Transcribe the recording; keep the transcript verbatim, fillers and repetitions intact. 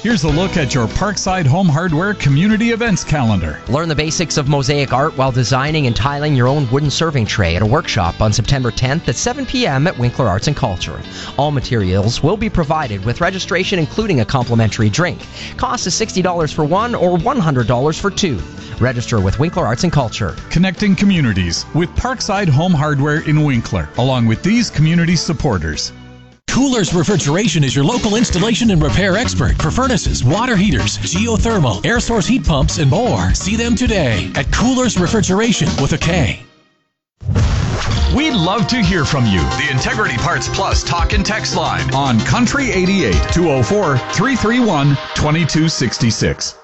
Here's a look at your Parkside Home Hardware community events calendar. Learn the basics of mosaic art while designing and tiling your own wooden serving tray at a workshop on September tenth at seven p.m. at Winkler Arts and Culture. All materials will be provided with registration, including a complimentary drink. Cost is sixty dollars for one or one hundred dollars for two. Register with Winkler Arts and Culture. Connecting communities with Parkside Home Hardware in Winkler, along with these community supporters. Coolers Refrigeration is your local installation and repair expert for furnaces, water heaters, geothermal, air source heat pumps, and more. See them today at Coolers Refrigeration with a K. We'd love to hear from you. The Integrity Parts Plus talk and text line on Country eighty-eight, two oh four, three three one, two two six six.